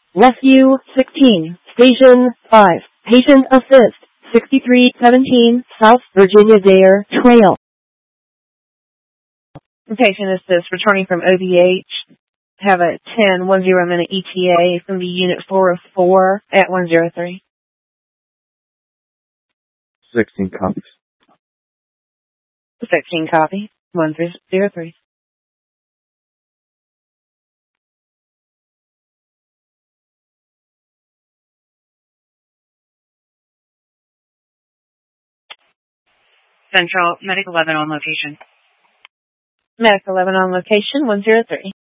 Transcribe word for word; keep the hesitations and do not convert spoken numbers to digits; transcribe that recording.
Rescue sixteen, Station five, Patient Assist, sixty-three seventeen South Virginia Dare Trail. Patient Assist returning from O B H. Have a ten one zero minute E T A. It's going to be Unit four oh four at one zero three. sixteen copies. sixteen copy. one three zero three. Central, Medic eleven on location. Medic eleven on location, one zero three.